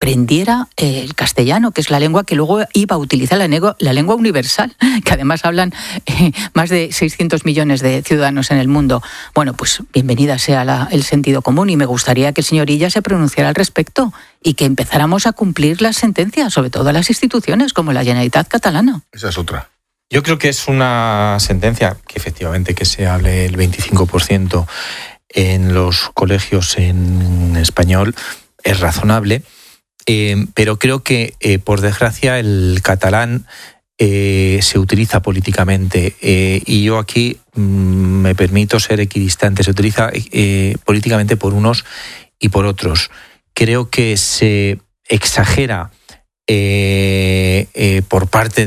aprendiera el castellano, que es la lengua que luego iba a utilizar, la lengua universal, que además hablan más de 600 millones de ciudadanos en el mundo. Bueno, pues bienvenida sea el sentido común, y me gustaría que el señor Illa se pronunciara al respecto y que empezáramos a cumplir las sentencias, sobre todo las instituciones como la Generalitat Catalana. Esa es otra. Yo creo que es una sentencia que efectivamente que se hable el 25% en los colegios en español es razonable, pero creo que por desgracia el catalán se utiliza políticamente, y yo aquí me permito ser equidistante, se utiliza políticamente por unos y por otros. Creo que se exagera por parte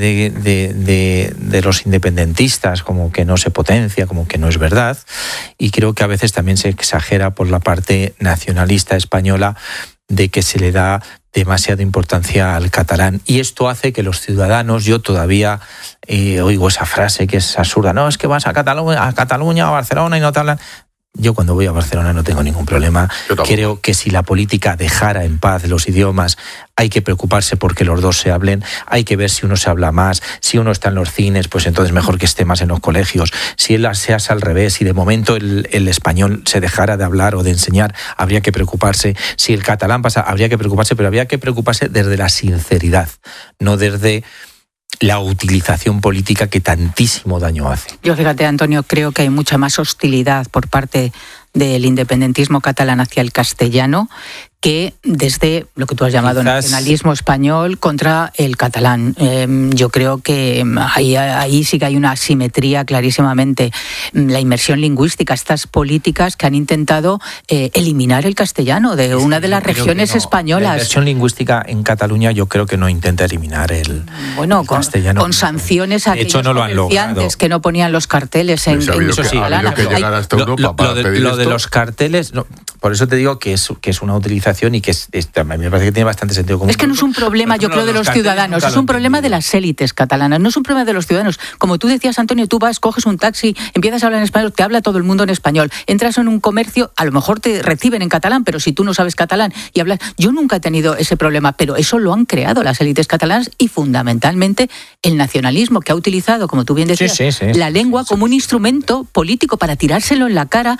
de los independentistas, como que no se potencia, como que no es verdad, y creo que a veces también se exagera por la parte nacionalista española, de que se le da demasiada importancia al catalán, y esto hace que los ciudadanos, yo todavía oigo esa frase que es absurda, no, es que vas a Cataluña o a Barcelona y no te hablan. Yo cuando voy a Barcelona no tengo ningún problema. Creo que si la política dejara en paz los idiomas, hay que preocuparse porque los dos se hablen, hay que ver si uno se habla más, si uno está en los cines, pues entonces mejor que esté más en los colegios. Si él se hace al revés, si de momento el español se dejara de hablar o de enseñar, habría que preocuparse. Si el catalán pasa, habría que preocuparse, pero habría que preocuparse desde la sinceridad, no desde la utilización política que tantísimo daño hace. Yo, fíjate, Antonio, creo que hay mucha más hostilidad por parte del independentismo catalán hacia el castellano que desde lo que tú has llamado nacionalismo español contra el catalán. Yo creo que ahí sí que hay una asimetría clarísimamente. La inmersión lingüística, estas políticas que han intentado eliminar el castellano de una de las regiones españolas. La inmersión lingüística en Cataluña yo creo que no intenta eliminar el castellano. Con sanciones a aquellos comerciantes que no ponían los carteles en catalán. Lo de los carteles, no, por eso te digo que es una utilización y que me parece que tiene bastante sentido común. Es que no es un problema, yo creo, de los ciudadanos, es un problema de las élites catalanas, no es un problema de los ciudadanos. Como tú decías, Antonio, tú vas, coges un taxi, empiezas a hablar en español, te habla todo el mundo en español. Entras en un comercio, a lo mejor te reciben en catalán, pero si tú no sabes catalán y hablas... Yo nunca he tenido ese problema, pero eso lo han creado las élites catalanas y fundamentalmente el nacionalismo, que ha utilizado, como tú bien decías, la lengua como un instrumento político para tirárselo en la cara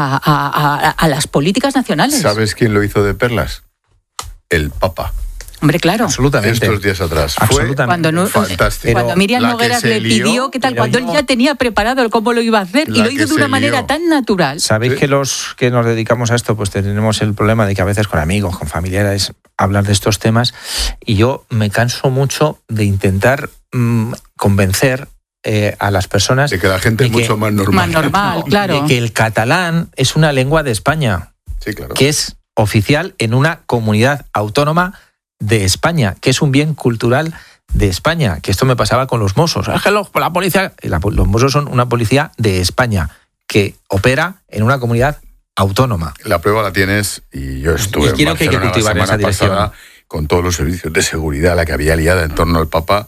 a las políticas nacionales. ¿Sabes quién lo hizo de perlas? El Papa. Hombre, claro. Absolutamente. Estos días atrás. Absolutamente. Fue fantástico. Cuando Miriam Nogueras le pidió qué tal, cuando él ya tenía preparado el cómo lo iba a hacer y lo hizo de una manera tan natural. Sabéis que los que nos dedicamos a esto, pues tenemos el problema de que a veces con amigos, con familiares, hablar de estos temas, y yo me canso mucho de intentar convencer a las personas de que la gente es mucho más normal. Más normal, claro. De que el catalán es una lengua de España, sí, claro, que es oficial en una comunidad autónoma de España, que es un bien cultural de España, que esto me pasaba con los Mossos. Es que la policía, los Mossos son una policía de España que opera en una comunidad autónoma. La prueba la tienes, y yo estuve en Barcelona la semana pasada con todos los servicios de seguridad, la que había liada en torno al Papa,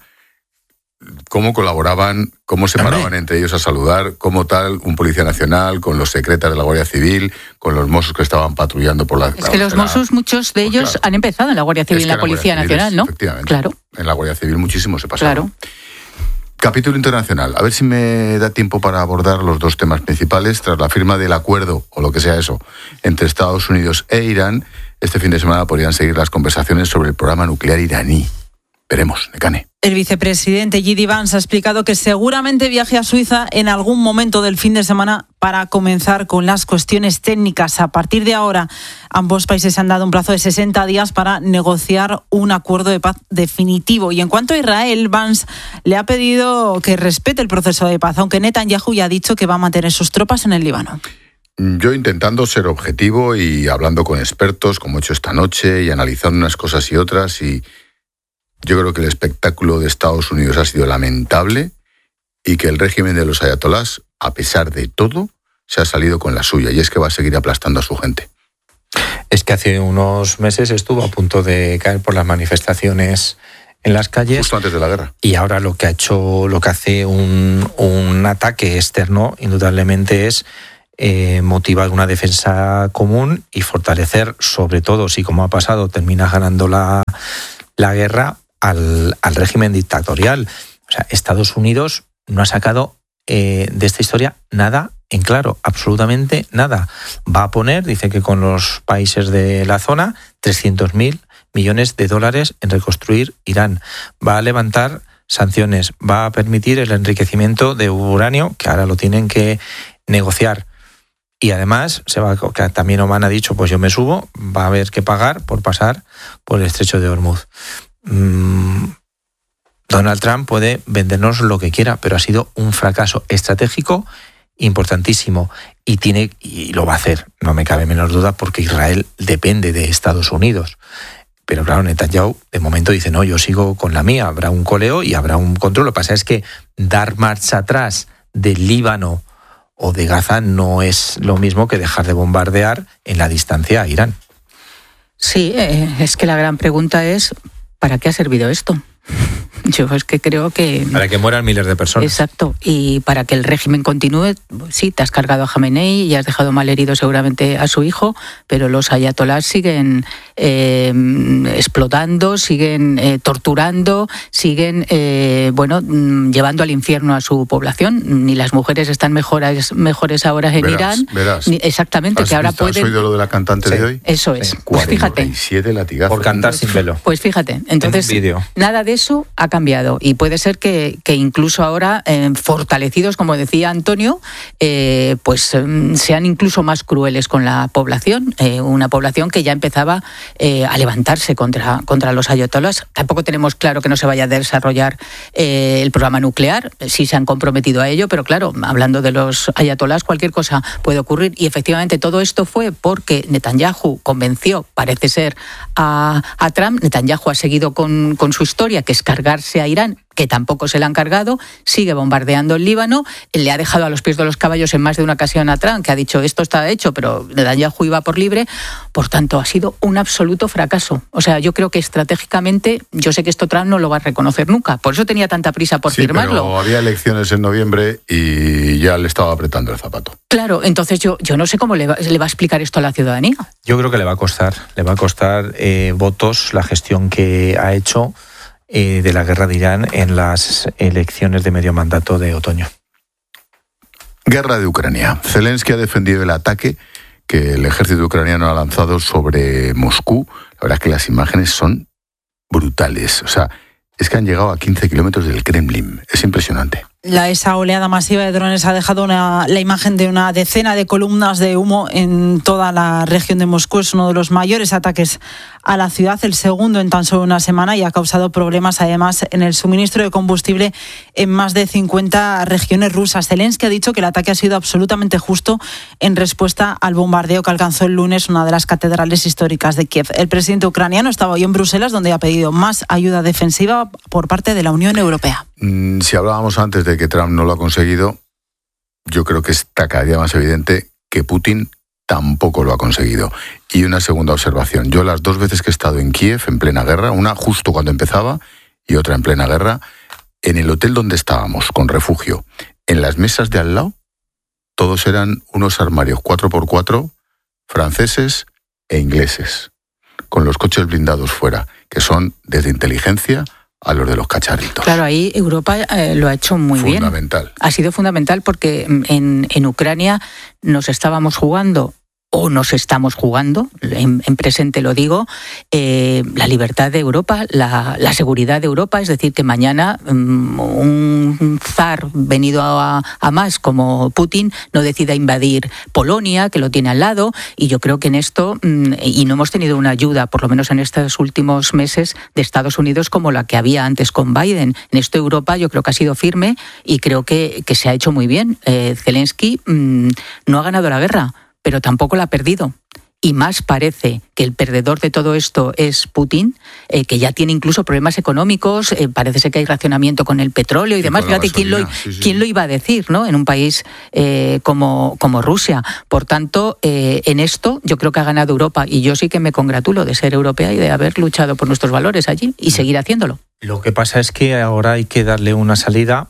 cómo colaboraban, cómo se paraban entre ellos a saludar, cómo tal, un policía nacional, con los secretas de la Guardia Civil, con los Mossos que estaban patrullando por la... Es que los Mossos, muchos de ellos han empezado en la Guardia Civil, en la Policía Nacional, ¿no? Efectivamente. Claro. En la Guardia Civil muchísimo se pasaron. Claro. Capítulo internacional. A ver si me da tiempo para abordar los dos temas principales. Tras la firma del acuerdo, o lo que sea eso, entre Estados Unidos e Irán, este fin de semana podrían seguir las conversaciones sobre el programa nuclear iraní. Veremos, Nekane. El vicepresidente J.D. Vance ha explicado que seguramente viaje a Suiza en algún momento del fin de semana para comenzar con las cuestiones técnicas. A partir de ahora, ambos países se han dado un plazo de 60 días para negociar un acuerdo de paz definitivo. Y en cuanto a Israel, Vance le ha pedido que respete el proceso de paz, aunque Netanyahu ya ha dicho que va a mantener sus tropas en el Líbano. Yo intentando ser objetivo y hablando con expertos, como he hecho esta noche, y analizando unas cosas y otras, y yo creo que el espectáculo de Estados Unidos ha sido lamentable y que el régimen de los ayatolás, a pesar de todo, se ha salido con la suya, y es que va a seguir aplastando a su gente. Es que hace unos meses estuvo a punto de caer por las manifestaciones en las calles. Justo antes de la guerra. Y ahora lo que hace un ataque externo, indudablemente, es motivar una defensa común y fortalecer, sobre todo si como ha pasado termina ganando la guerra, al régimen dictatorial. O sea, Estados Unidos no ha sacado de esta historia nada en claro, absolutamente nada. Va a poner, dice que con los países de la zona, 300.000 millones de dólares en reconstruir Irán. Va a levantar sanciones, va a permitir el enriquecimiento de uranio, que ahora lo tienen que negociar. Y además, que también Oman ha dicho, pues yo me subo, va a haber que pagar por pasar por el estrecho de Hormuz. Donald Trump puede vendernos lo que quiera, pero ha sido un fracaso estratégico importantísimo y lo va a hacer, no me cabe menor duda, porque Israel depende de Estados Unidos. Pero claro, Netanyahu de momento dice, no, yo sigo con la mía, habrá un coleo y habrá un control. Lo que pasa es que dar marcha atrás del Líbano o de Gaza no es lo mismo que dejar de bombardear en la distancia a Irán. Sí, es que la gran pregunta es, ¿para qué ha servido esto? Yo es que creo que... Para que mueran miles de personas. Exacto. Y para que el régimen continúe, sí, te has cargado a Jamenei y has dejado mal herido seguramente a su hijo, pero los ayatolás siguen explotando, siguen torturando, siguen llevando al infierno a su población. Ni las mujeres están mejores ahora en Irán. Exactamente, que ahora pueden... ¿Has oído lo de la cantante de hoy? Eso es. Pues fíjate. 47 latigazos. Por cantar sin velo. Pues fíjate. Entonces, nada de eso ha cambiado y puede ser que incluso ahora, fortalecidos, como decía Antonio, sean incluso más crueles con la población, una población que ya empezaba a levantarse contra los ayatolás. Tampoco tenemos claro que no se vaya a desarrollar el programa nuclear, sí se han comprometido a ello, pero claro, hablando de los ayatolás, cualquier cosa puede ocurrir y efectivamente todo esto fue porque Netanyahu convenció, parece ser, a Trump. Netanyahu ha seguido con su historia, que es cargarse a Irán, que tampoco se le han cargado, sigue bombardeando el Líbano, le ha dejado a los pies de los caballos en más de una ocasión a Trump, que ha dicho esto está hecho, pero Netanyahu iba por libre. Por tanto, ha sido un absoluto fracaso. O sea, yo creo que estratégicamente, yo sé que esto Trump no lo va a reconocer nunca, por eso tenía tanta prisa por firmarlo. Pero había elecciones en noviembre y ya le estaba apretando el zapato. Claro, entonces yo no sé cómo le va a explicar esto a la ciudadanía. Yo creo que le va a costar votos la gestión que ha hecho de la guerra de Irán en las elecciones de medio mandato de otoño. Guerra de Ucrania. Zelensky ha defendido el ataque que el ejército ucraniano ha lanzado sobre Moscú. La verdad es que las imágenes son brutales. O sea, es que han llegado a 15 kilómetros del Kremlin. Es impresionante. Esa oleada masiva de drones ha dejado la imagen de una decena de columnas de humo en toda la región de Moscú. Es uno de los mayores ataques a la ciudad, el segundo en tan solo una semana, y ha causado problemas además en el suministro de combustible en más de 50 regiones rusas. Zelensky ha dicho que el ataque ha sido absolutamente justo en respuesta al bombardeo que alcanzó el lunes una de las catedrales históricas de Kiev. El presidente ucraniano estaba hoy en Bruselas, donde ha pedido más ayuda defensiva por parte de la Unión Europea. Si hablábamos antes de que Trump no lo ha conseguido, yo creo que está cada día más evidente que Putin tampoco lo ha conseguido. Y una segunda observación. Yo las dos veces que he estado en Kiev, en plena guerra, una justo cuando empezaba y otra en plena guerra, en el hotel donde estábamos, con refugio, en las mesas de al lado, todos eran unos armarios 4x4 franceses e ingleses, con los coches blindados fuera, que son desde inteligencia a los de los cacharritos. Claro, ahí Europa lo ha hecho muy bien. Fundamental. Ha sido fundamental porque en Ucrania nos estábamos jugando, o nos estamos jugando, en presente lo digo, la libertad de Europa, la seguridad de Europa. Es decir, que mañana un zar venido a más como Putin no decida invadir Polonia, que lo tiene al lado, y yo creo que en esto, y no hemos tenido una ayuda, por lo menos en estos últimos meses, de Estados Unidos como la que había antes con Biden. En esto Europa yo creo que ha sido firme y creo que se ha hecho muy bien. Zelensky no ha ganado la guerra, pero tampoco la ha perdido. Y más parece que el perdedor de todo esto es Putin, que ya tiene incluso problemas económicos, parece ser que hay racionamiento con el petróleo y demás. Fíjate, ¿quién lo iba a decir, ¿no? En un país como Rusia. Por tanto, en esto yo creo que ha ganado Europa, y yo sí que me congratulo de ser europea y de haber luchado por nuestros valores allí y seguir haciéndolo. Lo que pasa es que ahora hay que darle una salida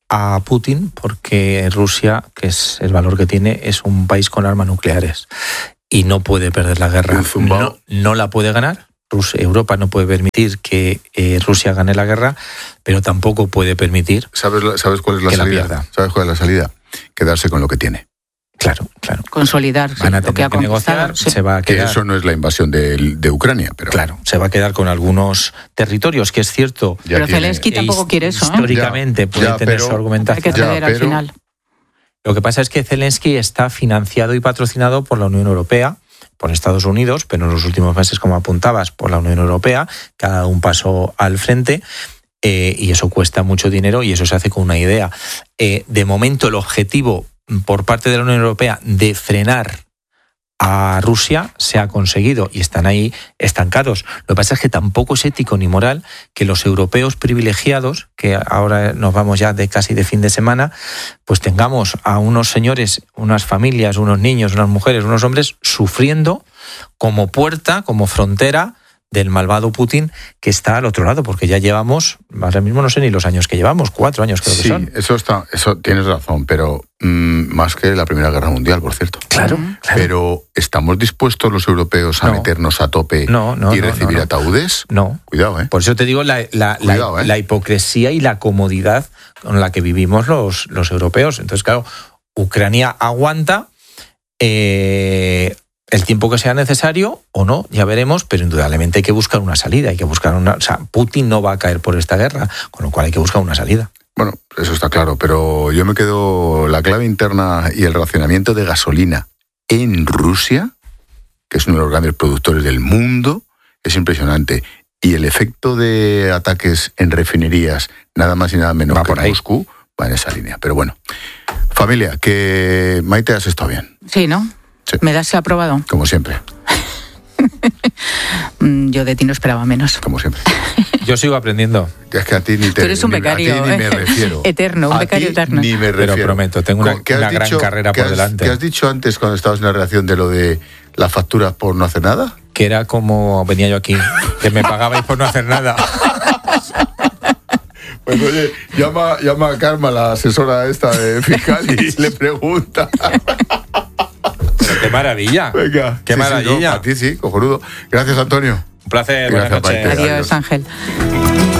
a Putin porque Rusia, que es el valor que tiene, es un país con armas nucleares y no puede perder la guerra. No la puede ganar. Europa no puede permitir que Rusia gane la guerra, pero tampoco puede permitir ¿Sabes cuál es la salida? ¿Sabes cuál es la salida? Quedarse con lo que tiene. Claro. Consolidar. Van a tener que negociar, se va a quedar. Que eso no es la invasión de Ucrania, pero claro, se va a quedar con algunos territorios, que es cierto. Pero Zelensky tampoco quiere eso. Históricamente puede tener su argumentación. Hay que ceder al final. Lo que pasa es que Zelensky está financiado y patrocinado por la Unión Europea, por Estados Unidos, pero en los últimos meses, como apuntabas, por la Unión Europea, que ha dado un paso al frente. Y eso cuesta mucho dinero y eso se hace con una idea. De momento, el objetivo por parte de la Unión Europea de frenar a Rusia se ha conseguido y están ahí estancados. Lo que pasa es que tampoco es ético ni moral que los europeos privilegiados, que ahora nos vamos ya casi de fin de semana, pues tengamos a unos señores, unas familias, unos niños, unas mujeres, unos hombres sufriendo como puerta, como frontera del malvado Putin que está al otro lado, porque ya llevamos, ahora mismo no sé ni los años que llevamos, 4 años creo que son. Sí, eso tienes razón, pero más que la Primera Guerra Mundial, por cierto. Claro. Pero ¿estamos dispuestos los europeos a meternos a tope y recibir ataúdes? No. Cuidado, ¿eh? Por eso te digo la hipocresía y la comodidad con la que vivimos los europeos. Entonces, claro, Ucrania aguanta el tiempo que sea necesario o no, ya veremos, pero indudablemente hay que buscar una salida, o sea, Putin no va a caer por esta guerra, con lo cual hay que buscar una salida. Bueno, eso está claro, pero yo me quedo la clave interna y el racionamiento de gasolina en Rusia, que es uno de los grandes productores del mundo, es impresionante. Y el efecto de ataques en refinerías, nada más y nada menos que en Moscú, va en esa línea. Pero bueno, familia, que Maite has estado bien. Sí, ¿no? Sí. ¿Me das aprobado? Como siempre. Yo de ti no esperaba menos. Como siempre. Yo sigo aprendiendo. Es que a ti ni te... Tú eres un becario, ni me refiero. Eterno, un becario eterno. Ni me refiero. Pero prometo, tengo una gran carrera por delante. ¿Qué has dicho antes cuando estabas en la redacción de lo de las facturas por no hacer nada? Que era como venía yo aquí, que me pagabais por no hacer nada. Pues oye, llama a Karma, la asesora esta de fiscal, y le pregunta. Pero qué maravilla. Venga, qué maravilla. Sí, no, a ti sí, cojonudo. Gracias, Antonio. Un placer. Gracias, buenas noches. Adiós, Ángel.